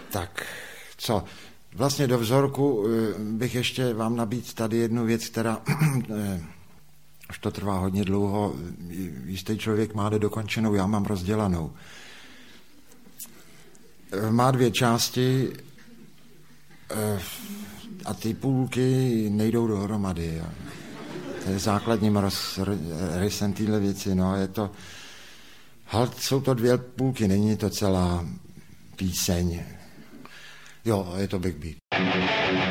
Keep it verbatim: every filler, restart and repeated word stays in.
Tak, co? Vlastně do vzorku bych ještě vám nabídl tady jednu věc, která už to trvá hodně dlouho. Jistý člověk má nedokončenou, já mám rozdělanou. Má dvě části a ty půlky nejdou dohromady. To je základním rysem téhle věci. No, je to, halt, jsou to dvě půlky, není to celá píseň. Jo, je to Big Beat.